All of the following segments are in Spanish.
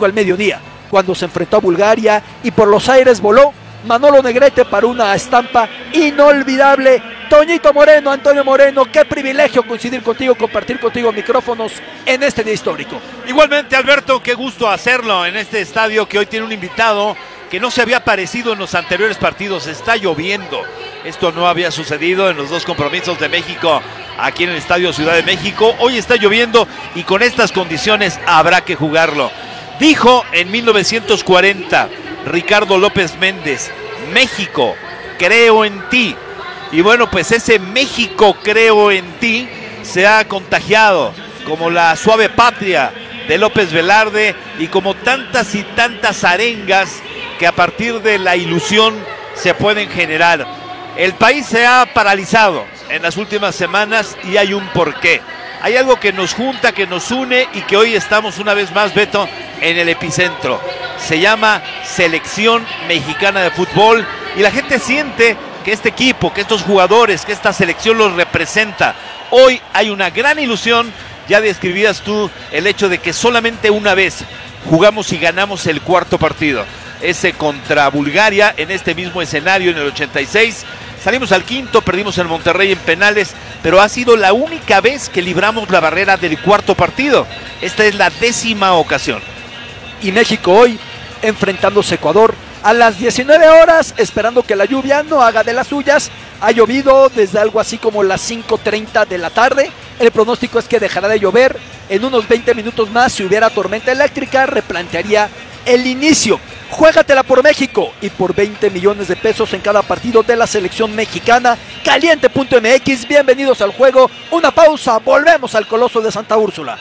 domingo al mediodía, cuando se enfrentó a Bulgaria y por los aires voló Manolo Negrete para una estampa inolvidable. Toñito Moreno, Antonio Moreno, qué privilegio coincidir contigo, compartir contigo micrófonos en este día histórico. Igualmente, Alberto, qué gusto hacerlo en este estadio que hoy tiene un invitado que no se había aparecido en los anteriores partidos. Está lloviendo. Esto no había sucedido en los dos compromisos de México aquí en el Estadio Ciudad de México. Hoy está lloviendo y con estas condiciones habrá que jugarlo. Dijo en 1940 Ricardo López Méndez: México, creo en ti. Y bueno, pues ese México, creo en ti, se ha contagiado como la suave patria de López Velarde y como tantas y tantas arengas que a partir de la ilusión se pueden generar. El país se ha paralizado en las últimas semanas y hay un porqué. Hay algo que nos junta, que nos une y que hoy estamos una vez más, Beto, en el epicentro. Se llama Selección Mexicana de Fútbol y la gente siente que este equipo, que estos jugadores, que esta selección los representa. Hoy hay una gran ilusión. Ya describías tú el hecho de que solamente una vez jugamos y ganamos el cuarto partido. Ese contra Bulgaria en este mismo escenario en el 86. Salimos al quinto, perdimos en Monterrey en penales, pero ha sido la única vez que libramos la barrera del cuarto partido. Esta es la 10ª ocasión. Y México hoy enfrentándose a Ecuador a las 19 horas, esperando que la lluvia no haga de las suyas. Ha llovido desde algo así como las 5:30 de la tarde. El pronóstico es que dejará de llover. En unos 20 minutos más, si hubiera tormenta eléctrica, replantearía el inicio. Juégatela por México y por 20 millones de pesos en cada partido de la selección mexicana. Caliente.mx, bienvenidos al juego. Una pausa, volvemos al Coloso de Santa Úrsula.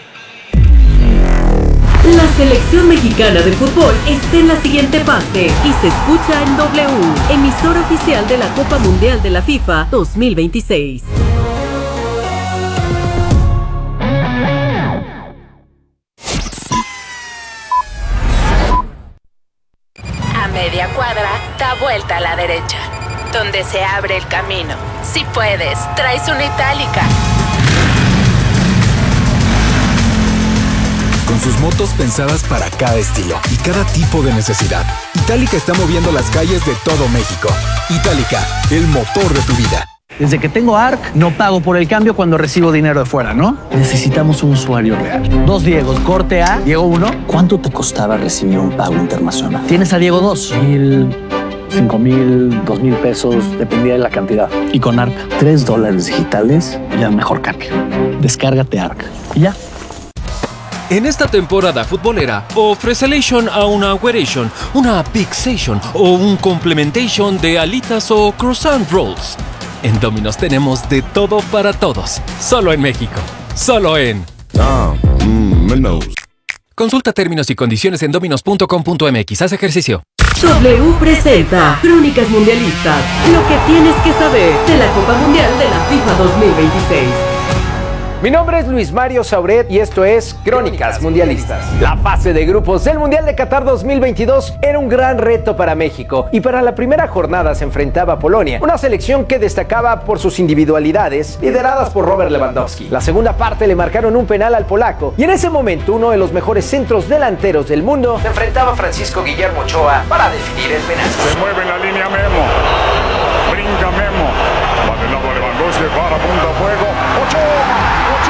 La selección mexicana de fútbol está en la siguiente fase y se escucha en W, emisora oficial de la Copa Mundial de la FIFA 2026. A media cuadra, da vuelta a la derecha, donde se abre el camino. Si puedes, traes una itálica. Con sus motos pensadas para cada estilo y cada tipo de necesidad, Itálica está moviendo las calles de todo México. Itálica, el motor de tu vida. Desde que tengo ARC, no pago por el cambio cuando recibo dinero de fuera, ¿no? Necesitamos un usuario real. 2 Diegos, corte A, Diego 1. ¿Cuánto te costaba recibir un pago internacional? Tienes a Diego 2. 5,000, 2,000 pesos, dependía de la cantidad. Y con ARC, $3 digitales, ya mejor cambio. Descárgate ARC. Y ya. En esta temporada futbolera, ofrecelation a una weration, una pixation o un complementation de alitas o croissant rolls. En Domino's tenemos de todo para todos. Solo en México. Solo en... Consulta términos y condiciones en dominos.com.mx. Haz ejercicio. W presenta Crónicas Mundialistas. Lo que tienes que saber de la Copa Mundial de la FIFA 2026. Mi nombre es Luis Mario Sauret y esto es Crónicas Mundialistas. La fase de grupos del Mundial de Qatar 2022 era un gran reto para México y para la primera jornada se enfrentaba a Polonia, una selección que destacaba por sus individualidades, lideradas por Robert Lewandowski. La segunda parte le marcaron un penal al polaco y en ese momento uno de los mejores centros delanteros del mundo se enfrentaba a Francisco Guillermo Ochoa para definir el penal. Se mueve en la línea Memo, brinca Memo, va de lado Lewandowski para punta a fuego, Ochoa,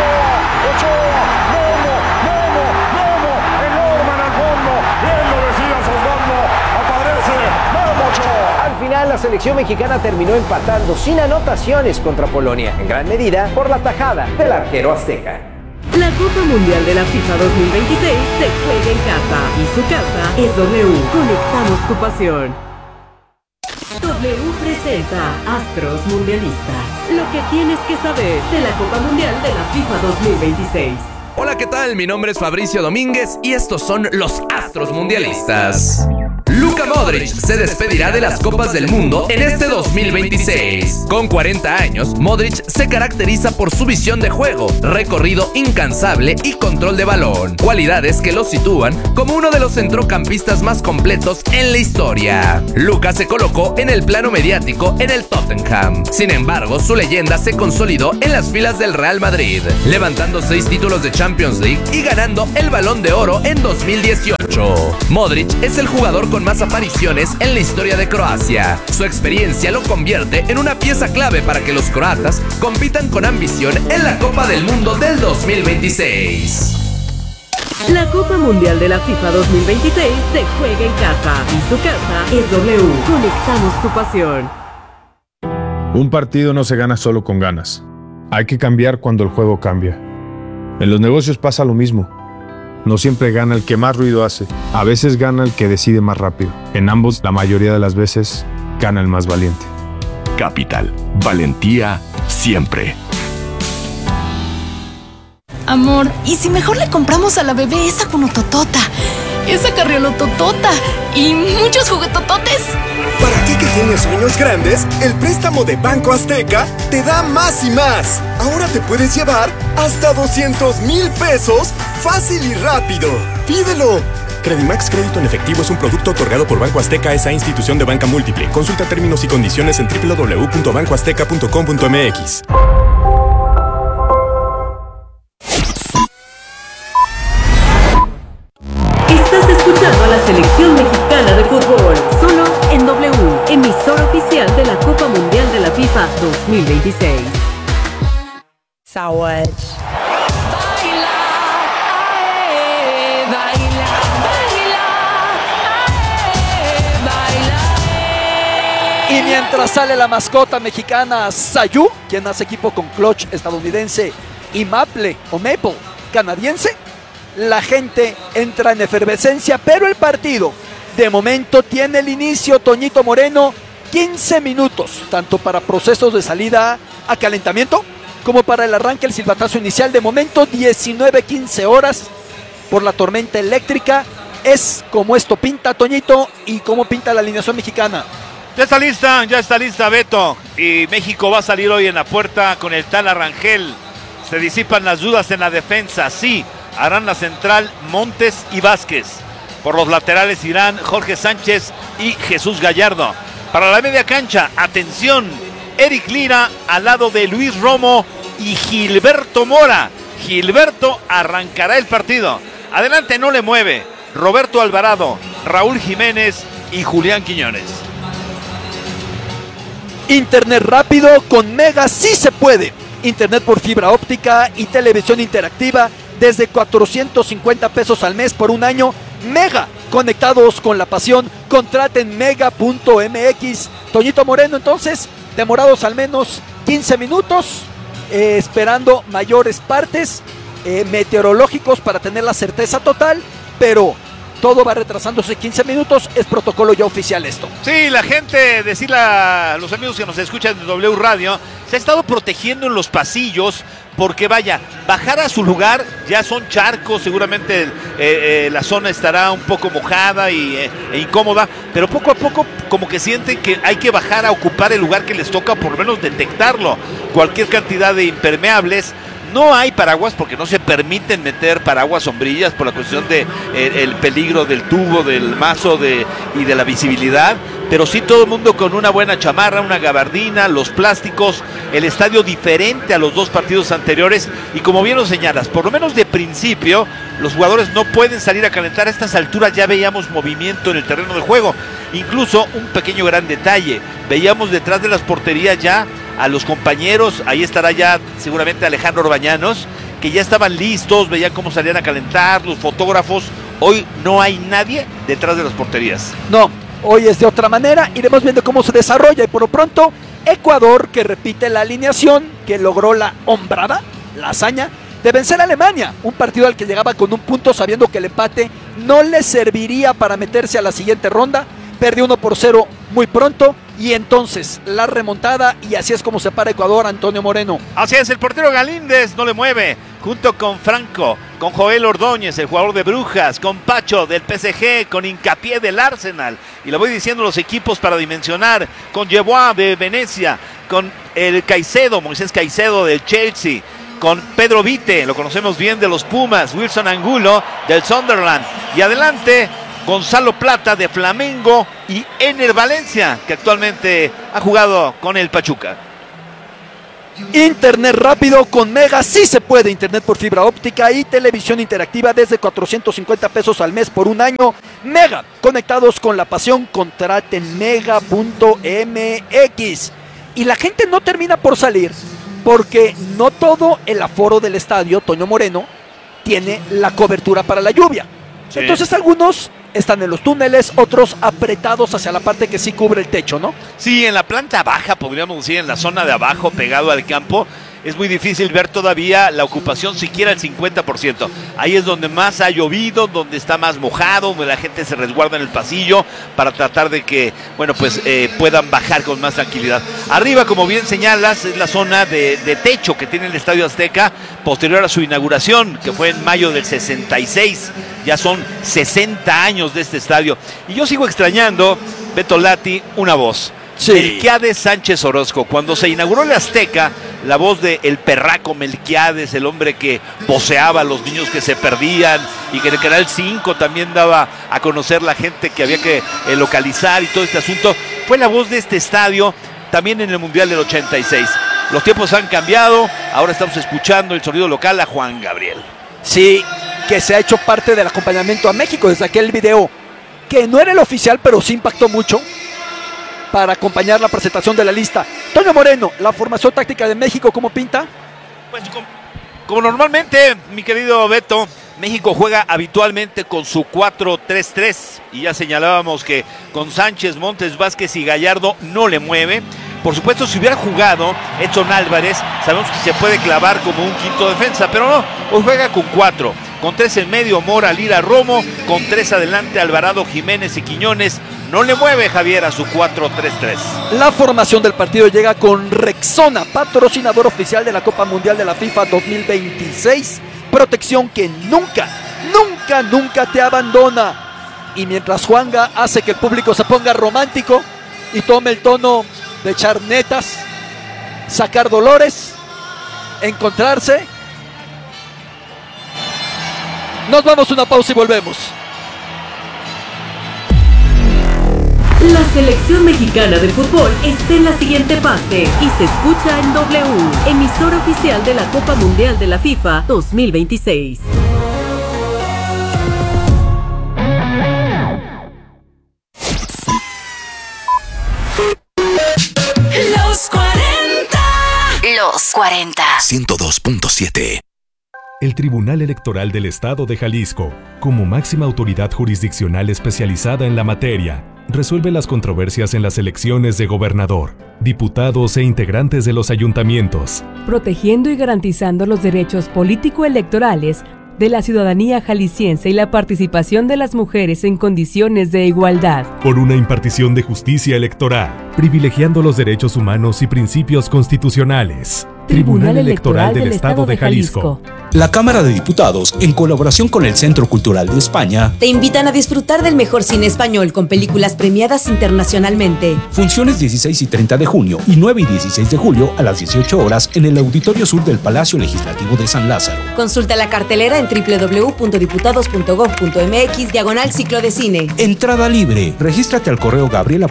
Memo, enorme en el fondo, bien lo decía Osvaldo, aparece Memo Ochoa. Al final la selección mexicana terminó empatando sin anotaciones contra Polonia, en gran medida por la tajada del arquero azteca. La Copa Mundial de la FIFA 2026 se juega en casa y su casa es W. Conectamos tu pasión. W presenta Astros Mundialistas. Lo que tienes que saber de la Copa Mundial de la FIFA 2026. Hola, ¿qué tal? Mi nombre es Fabricio Domínguez y estos son los Astros Mundialistas. Luka Modric se despedirá de las Copas del Mundo en este 2026. Con 40 años, Modric se caracteriza por su visión de juego, recorrido incansable y control de balón, cualidades que lo sitúan como uno de los centrocampistas más completos en la historia. Luka se colocó en el plano mediático en el Tottenham. Sin embargo, su leyenda se consolidó en las filas del Real Madrid, levantando 6 títulos de Champions League y ganando el Balón de Oro en 2018. 8. Modric es el jugador con más apariciones en la historia de Croacia. Su experiencia lo convierte en una pieza clave para que los croatas compitan con ambición en la Copa del Mundo del 2026. La Copa Mundial de la FIFA 2026 se juega en casa y su casa es W. Conectamos tu pasión. Un partido no se gana solo con ganas. Hay que cambiar cuando el juego cambia. En los negocios pasa lo mismo. No siempre gana el que más ruido hace. A veces gana el que decide más rápido. En ambos, la mayoría de las veces, gana el más valiente. Capital. Valentía siempre. Amor, ¿y si mejor le compramos a la bebé esa cunototota, esa carriolototota y muchos juguetototes? Para ti que tienes sueños grandes, el préstamo de Banco Azteca te da más y más. Ahora te puedes llevar hasta 200,000 pesos fácil y rápido. ¡Pídelo! Credimax Crédito en Efectivo es un producto otorgado por Banco Azteca, esa institución de banca múltiple. Consulta términos y condiciones en www.bancoazteca.com.mx. Estás escuchando a la selección mexicana de fútbol, solo en W, emisora oficial de la Copa Mundial de la FIFA 2026. Sawatch. Y mientras sale la mascota mexicana Sayu, quien hace equipo con Clutch estadounidense y Maple canadiense, la gente entra en efervescencia, pero el partido de momento tiene el inicio, Toñito Moreno, 15 minutos, tanto para procesos de salida a calentamiento como para el arranque, el silbatazo inicial. De momento 19-15 horas por la tormenta eléctrica. Es como esto pinta, Toñito, y cómo pinta la alineación mexicana. Ya está lista, Beto. Y México va a salir hoy en la puerta con el Tala Rangel. Se disipan las dudas en la defensa, sí. Harán la central Montes y Vázquez. Por los laterales irán Jorge Sánchez y Jesús Gallardo. Para la media cancha, atención, Eric Lira al lado de Luis Romo y Gilberto Mora. Gilberto arrancará el partido. Adelante no le mueve Roberto Alvarado, Raúl Jiménez y Julián Quiñones. Internet rápido con Mega sí se puede. Internet por fibra óptica y televisión interactiva desde 450 pesos al mes por un año. Mega, conectados con la pasión. Contraten mega.mx. Toñito Moreno, entonces, demorados al menos 15 minutos, esperando mayores partes meteorológicos para tener la certeza total, pero todo va retrasándose 15 minutos, es protocolo ya oficial esto. Sí, la gente, decirle a los amigos que nos escuchan de W Radio, se ha estado protegiendo en los pasillos, porque vaya, bajar a su lugar ya son charcos, seguramente la zona estará un poco mojada e incómoda, pero poco a poco como que sienten que hay que bajar a ocupar el lugar que les toca, por lo menos detectarlo. Cualquier cantidad de impermeables. No hay paraguas porque no se permiten meter paraguas, sombrillas, por la cuestión de el peligro del tubo, del mazo y de la visibilidad, pero sí todo el mundo con una buena chamarra, una gabardina, los plásticos, el estadio diferente a los dos partidos anteriores, y como bien lo señalas, por lo menos de principio, los jugadores no pueden salir a calentar. A estas alturas ya veíamos movimiento en el terreno de juego, incluso un pequeño gran detalle, veíamos detrás de las porterías ya a los compañeros, ahí estará ya seguramente Alejandro Orbañanos, que ya estaban listos, veían cómo salían a calentar, los fotógrafos. Hoy no hay nadie detrás de las porterías. No, hoy es de otra manera, iremos viendo cómo se desarrolla, y por lo pronto, Ecuador, que repite la alineación, que logró la hombrada, la hazaña, de vencer a Alemania, un partido al que llegaba con un punto sabiendo que el empate no le serviría para meterse a la siguiente ronda. Perdió 1-0 muy pronto, y entonces la remontada, y así es como se para Ecuador, Antonio Moreno. Así es, el portero Galíndez no le mueve, junto con Franco, con Joel Ordóñez, el jugador de Brujas, con Pacho del PSG, con Hincapié del Arsenal, y le voy diciendo los equipos para dimensionar, con Yeboah de Venecia, con el Caicedo, Moisés Caicedo del Chelsea, con Pedro Vite, lo conocemos bien de los Pumas, Wilson Angulo del Sunderland, y adelante Gonzalo Plata de Flamengo y Ener Valencia, que actualmente ha jugado con el Pachuca. Internet rápido con Mega, sí se puede. Internet por fibra óptica y televisión interactiva desde 450 pesos al mes por un año. Mega, conectados con la pasión, contraten mega.mx. Y la gente no termina por salir, porque no todo el aforo del estadio Toño Moreno tiene la cobertura para la lluvia. Sí. Entonces algunos están en los túneles, otros apretados hacia la parte que sí cubre el techo, ¿no? Sí, en la planta baja, podríamos decir, en la zona de abajo, pegado al campo, es muy difícil ver todavía la ocupación, siquiera el 50%. Ahí es donde más ha llovido, donde está más mojado, donde la gente se resguarda en el pasillo para tratar de que, bueno, pues puedan bajar con más tranquilidad. Arriba, como bien señalas, es la zona de techo que tiene el Estadio Azteca, posterior a su inauguración, que fue en mayo del 66. Ya son 60 años de este estadio. Y yo sigo extrañando, Beto Lati, una voz. Sí. Melquiades Sánchez Orozco. Cuando se inauguró el Azteca, la voz de el perraco Melquiades, el hombre que voceaba a los niños que se perdían y que en el Canal 5 también daba a conocer la gente que había que localizar y todo este asunto, fue la voz de este estadio también en el Mundial del 86. Los tiempos han cambiado, ahora estamos escuchando el sonido local a Juan Gabriel. Sí, que se ha hecho parte del acompañamiento a México desde aquel video, que no era el oficial, pero sí impactó mucho, para acompañar la presentación de la lista. Toño Moreno, la formación táctica de México, ¿cómo pinta? Pues como normalmente, mi querido Beto, México juega habitualmente con su 4-3-3 y ya señalábamos que con Sánchez, Montes, Vázquez y Gallardo no le mueve. Por supuesto, si hubiera jugado Edson Álvarez, sabemos que se puede clavar como un quinto defensa, pero no, hoy juega con 4, con 3 en medio, Mora, Lira, Romo, con 3 adelante, Alvarado, Jiménez y Quiñones. No le mueve Javier a su 4-3-3. La formación del partido llega con Rexona, patrocinador oficial de la Copa Mundial de la FIFA 2026. Protección que nunca te abandona. Y mientras Juanga hace que el público se ponga romántico y tome el tono de echar netas, sacar dolores, encontrarse. Nos vamos a una pausa y volvemos. La selección mexicana de fútbol está en la siguiente fase y se escucha en W, emisora oficial de la Copa Mundial de la FIFA 2026. Los 40. Los 40. 102.7. El Tribunal Electoral del Estado de Jalisco, como máxima autoridad jurisdiccional especializada en la materia, resuelve las controversias en las elecciones de gobernador, diputados e integrantes de los ayuntamientos, protegiendo y garantizando los derechos político-electorales de la ciudadanía jalisciense y la participación de las mujeres en condiciones de igualdad. Por una impartición de justicia electoral, privilegiando los derechos humanos y principios constitucionales. Tribunal Electoral del Estado de Jalisco. La Cámara de Diputados, en colaboración con el Centro Cultural de España, te invitan a disfrutar del mejor cine español con películas premiadas internacionalmente. Funciones 16 y 30 de junio y 9 y 16 de julio a las 18 horas en el Auditorio Sur del Palacio Legislativo de San Lázaro. Consulta la cartelera en www.diputados.gov.mx/ciclo de cine. Entrada libre. Regístrate al correo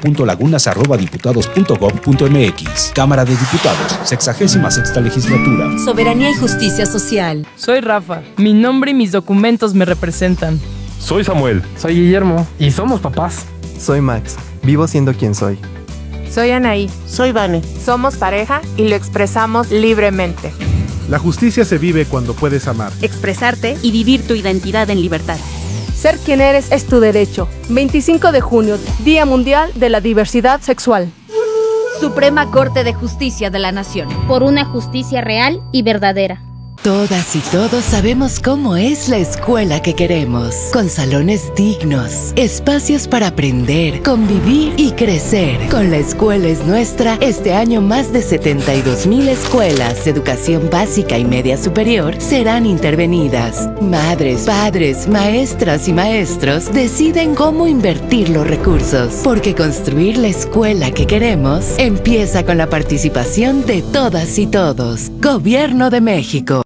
gabriela.lagunas@diputados.gov.mx. Cámara de Diputados, 66ª legislatura. Soberanía y justicia social. Soy Rafa. Mi nombre y mis documentos me representan. Soy Samuel. Soy Guillermo. Y somos papás. Soy Max. Vivo siendo quien soy. Soy Anaí. Soy Vane. Somos pareja y lo expresamos libremente. La justicia se vive cuando puedes amar, expresarte y vivir tu identidad en libertad. Ser quien eres es tu derecho. 25 de junio, Día Mundial de la Diversidad Sexual. Suprema Corte de Justicia de la Nación. Por una justicia real y verdadera. Todas y todos sabemos cómo es la escuela que queremos, con salones dignos, espacios para aprender, convivir y crecer. Con La Escuela es Nuestra, este año más de 72,000 escuelas de educación básica y media superior serán intervenidas. Madres, padres, maestras y maestros deciden cómo invertir los recursos, porque construir la escuela que queremos empieza con la participación de todas y todos. Gobierno de México.